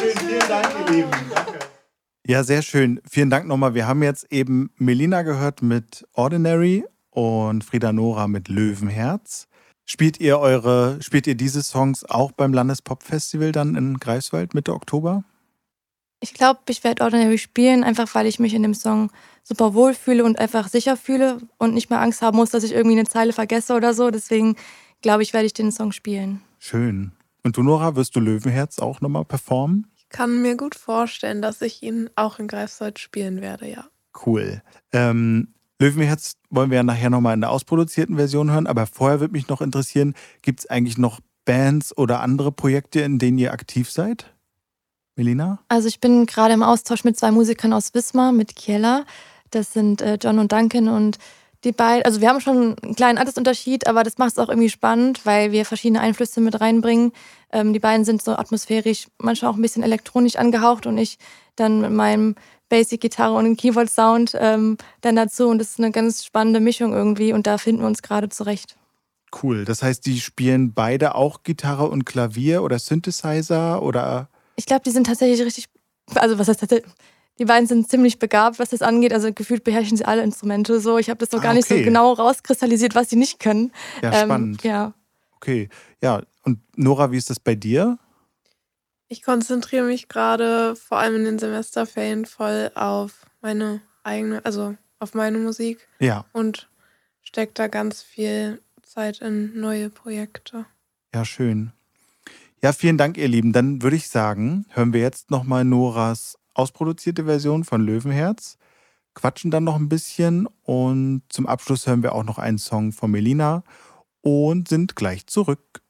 schön. Vielen Dank, ihr Lieben. Danke. Ja, sehr schön. Vielen Dank nochmal. Wir haben jetzt eben Melina gehört mit Ordinary und Frida Nora mit Löwenherz. Spielt ihr diese Songs auch beim Landespop-Festival dann in Greifswald Mitte Oktober? Ich glaube, ich werde Ordinary spielen, einfach weil ich mich in dem Song super wohl fühle und einfach sicher fühle und nicht mehr Angst haben muss, dass ich irgendwie eine Zeile vergesse oder so. Deswegen glaube ich, werde ich den Song spielen. Schön. Und du, Nora, wirst du Löwenherz auch nochmal performen? Ich kann mir gut vorstellen, dass ich ihn auch in Greifswald spielen werde, ja. Cool. Löwenherz wollen wir ja nachher nochmal in der ausproduzierten Version hören, aber vorher würde mich noch interessieren, gibt es eigentlich noch Bands oder andere Projekte, in denen ihr aktiv seid? Melina? Also ich bin gerade im Austausch mit 2 Musikern aus Wismar, mit Kiela. Das sind John und Duncan und die beiden, also wir haben schon einen kleinen Altersunterschied, aber das macht es auch irgendwie spannend, weil wir verschiedene Einflüsse mit reinbringen. Die beiden sind so atmosphärisch, manchmal auch ein bisschen elektronisch angehaucht und ich dann mit meinem Basic-Gitarre und dem Keyboard-Sound dann dazu und das ist eine ganz spannende Mischung irgendwie und da finden wir uns gerade zurecht. Cool, das heißt, die spielen beide auch Gitarre und Klavier oder Synthesizer oder... Ich glaube, die sind tatsächlich richtig, also was heißt tatsächlich, die beiden sind ziemlich begabt, was das angeht, also gefühlt beherrschen sie alle Instrumente so. Ich habe das so gar nicht so genau rauskristallisiert, was sie nicht können. Ja, spannend. Ja. Okay, ja. Und Nora, wie ist das bei dir? Ich konzentriere mich gerade vor allem in den Semesterferien voll auf meine eigene, also auf meine Musik. Ja. Und stecke da ganz viel Zeit in neue Projekte. Ja, schön. Ja, vielen Dank, ihr Lieben. Dann würde ich sagen, hören wir jetzt nochmal Noras ausproduzierte Version von Löwenherz, quatschen dann noch ein bisschen und zum Abschluss hören wir auch noch einen Song von Melina und sind gleich zurück.